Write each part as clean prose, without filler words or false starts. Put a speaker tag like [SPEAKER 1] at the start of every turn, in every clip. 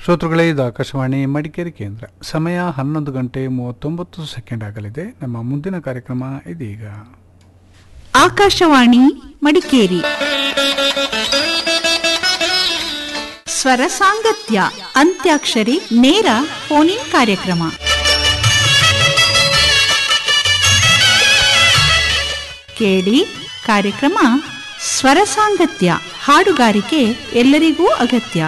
[SPEAKER 1] ಶ್ರೋತೃಗಳೇ, ಇದು ಆಕಾಶವಾಣಿ ಮಡಿಕೇರಿ ಕೇಂದ್ರ. ಸಮಯ 11 ಗಂಟೆ 39 ಸೆಕೆಂಡ್ ಆಗಲಿದೆ. ನಮ್ಮ ಮುಂದಿನ ಕಾರ್ಯಕ್ರಮ ಇದೀಗ.
[SPEAKER 2] ಆಕಾಶವಾಣಿ ಮಡಿಕೇರಿ ಸ್ವರ ಸಾಂಗತ್ಯ ಅಂತ್ಯಾಕ್ಷರಿ ನೇರ ಫೋನ್ ಇನ್ ಕಾರ್ಯಕ್ರಮ. ಕೇಳಿ ಕಾರ್ಯಕ್ರಮ ಸ್ವರ ಸಾಂಗತ್ಯ. ಹಾಡುಗಾರಿಕೆ ಎಲ್ಲರಿಗೂ ಅಗತ್ಯ.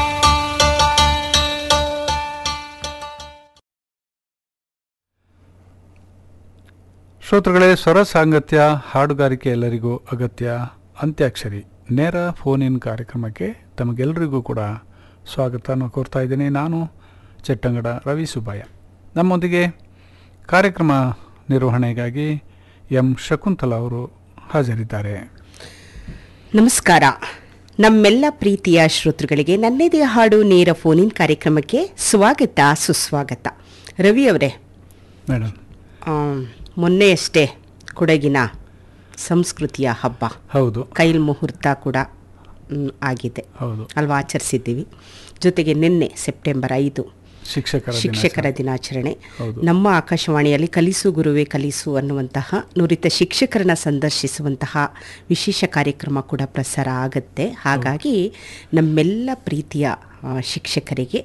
[SPEAKER 1] ಶ್ರೋತೃಗಳೇ, ಸ್ವರ ಸಾಂಗತ್ಯ ಹಾಡುಗಾರಿಕೆ ಎಲ್ಲರಿಗೂ ಅಗತ್ಯ ಅಂತ್ಯಾಕ್ಷರಿ ನೇರ ಫೋನ್ ಇನ್ ಕಾರ್ಯಕ್ರಮಕ್ಕೆ ತಮಗೆಲ್ಲರಿಗೂ ಕೂಡ ಸ್ವಾಗತವನ್ನು ಕೋರ್ತಾ ಇದ್ದೀನಿ. ನಾನು ಚಟ್ಟಂಗಡ ರವಿ ಸುಬ್ಬಯ್ಯ. ನಮ್ಮೊಂದಿಗೆ ಕಾರ್ಯಕ್ರಮ ನಿರ್ವಹಣೆಗಾಗಿ ಎಂ ಶಕುಂತಲಾ ಅವರು ಹಾಜರಿದ್ದಾರೆ.
[SPEAKER 3] ನಮಸ್ಕಾರ. ನಮ್ಮೆಲ್ಲ ಪ್ರೀತಿಯ ಶ್ರೋತೃಗಳಿಗೆ ನನ್ನೆದೆಯ ಹಾಡು ನೇರ ಫೋನ್ ಇನ್ ಕಾರ್ಯಕ್ರಮಕ್ಕೆ ಸ್ವಾಗತ, ಸುಸ್ವಾಗತ. ರವಿ ಅವರೇ,
[SPEAKER 1] ಮೇಡಮ್,
[SPEAKER 3] ಮೊನ್ನೆಯಷ್ಟೇ ಕೊಡಗಿನ ಸಂಸ್ಕೃತಿಯ ಹಬ್ಬ, ಹೌದು, ಕೈಲ್ ಮುಹೂರ್ತ ಕೂಡ ಆಗಿದೆ, ಹೌದು ಅಲ್ವಾ, ಆಚರಿಸಿದ್ದೀವಿ. ಜೊತೆಗೆ ನಿನ್ನೆ ಸೆಪ್ಟೆಂಬರ್ 5 ಶಿಕ್ಷಕರ ದಿನಾಚರಣೆ. ನಮ್ಮ ಆಕಾಶವಾಣಿಯಲ್ಲಿ ಕಲಿಸು ಗುರುವೇ ಕಲಿಸು ಅನ್ನುವಂತಹ ನುರಿತ ಶಿಕ್ಷಕರನ್ನ ಸಂದರ್ಶಿಸುವಂತಹ ವಿಶೇಷ ಕಾರ್ಯಕ್ರಮ ಕೂಡ ಪ್ರಸಾರ ಆಗುತ್ತೆ. ಹಾಗಾಗಿ ನಮ್ಮೆಲ್ಲ ಪ್ರೀತಿಯ ಶಿಕ್ಷಕರಿಗೆ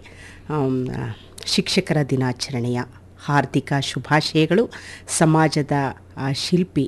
[SPEAKER 3] ಶಿಕ್ಷಕರ ದಿನಾಚರಣೆಯ ಹಾರ್ದಿಕ ಶುಭಾಶಯಗಳು. ಸಮಾಜದ ಶಿಲ್ಪಿ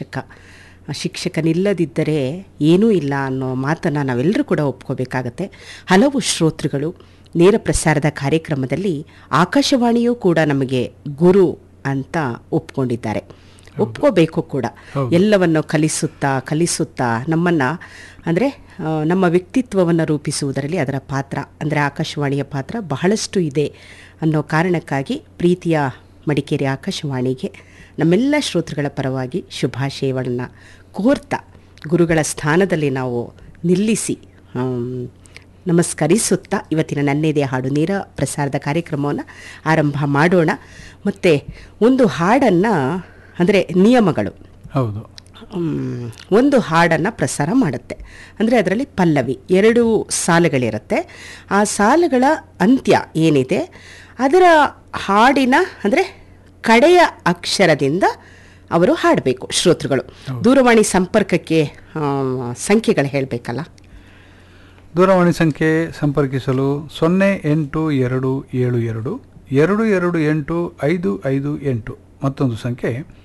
[SPEAKER 3] ಶಿಕ್ಷಕನಿಲ್ಲದಿದ್ದರೆ ಏನೂ ಇಲ್ಲ ಅನ್ನೋ ಮಾತನ್ನು ನಾವೆಲ್ಲರೂ ಕೂಡ ಒಪ್ಕೋಬೇಕಾಗತ್ತೆ. ಹಲವು ಶ್ರೋತೃಗಳು ನೇರ ಪ್ರಸಾರದ ಕಾರ್ಯಕ್ರಮದಲ್ಲಿ ಆಕಾಶವಾಣಿಯೂ ಕೂಡ ನಮಗೆ ಗುರು ಅಂತ ಒಪ್ಕೊಂಡಿದ್ದಾರೆ. ಒಪ್ಕೋಬೇಕು ಕೂಡ. ಎಲ್ಲವನ್ನು ಕಲಿಸುತ್ತಾ ನಮ್ಮನ್ನು ಅಂದರೆ ನಮ್ಮ ವ್ಯಕ್ತಿತ್ವವನ್ನು ರೂಪಿಸುವುದರಲ್ಲಿ ಅದರ ಪಾತ್ರ ಅಂದರೆ ಆಕಾಶವಾಣಿಯ ಪಾತ್ರ ಬಹಳಷ್ಟು ಇದೆ ಅನ್ನೋ ಕಾರಣಕ್ಕಾಗಿ ಪ್ರೀತಿಯ ಮಡಿಕೇರಿ ಆಕಾಶವಾಣಿಗೆ ನಮ್ಮೆಲ್ಲ ಶ್ರೋತೃಗಳ ಪರವಾಗಿ ಶುಭಾಶಯಗಳನ್ನು ಕೋರ್ತಾ ಗುರುಗಳ ಸ್ಥಾನದಲ್ಲಿ ನಾವು ನಿಲ್ಲಿಸಿ ನಮಸ್ಕರಿಸುತ್ತಾ ಇವತ್ತಿನ ನನ್ನೆದೆಯ ಹಾಡು ನೇರ ಪ್ರಸಾರದ ಕಾರ್ಯಕ್ರಮವನ್ನು ಆರಂಭ ಮಾಡೋಣ. ಮತ್ತು ಒಂದು ಹಾಡನ್ನು ಅಂದರೆ ನಿಯಮಗಳು, ಹೌದು, ಒಂದು ಹಾಡನ್ನು ಪ್ರಸಾರ ಮಾಡುತ್ತೆ. ಅಂದರೆ ಅದರಲ್ಲಿ ಪಲ್ಲವಿ 2 ಸಾಲುಗಳಿರುತ್ತೆ. ಆ ಸಾಲುಗಳ ಅಂತ್ಯ ಏನಿದೆ ಅದರ ಹಾಡಿನ ಅಂದರೆ ಕಡೆಯ ಅಕ್ಷರದಿಂದ ಅವರು ಹಾಡಬೇಕು ಶ್ರೋತೃಗಳು. ದೂರವಾಣಿ ಸಂಪರ್ಕಕ್ಕೆ ಸಂಖ್ಯೆಗಳು ಹೇಳಬೇಕಲ್ಲ.
[SPEAKER 1] ದೂರವಾಣಿ ಸಂಖ್ಯೆ ಸಂಪರ್ಕಿಸಲು 082722285558. ಮತ್ತೊಂದು ಸಂಖ್ಯೆ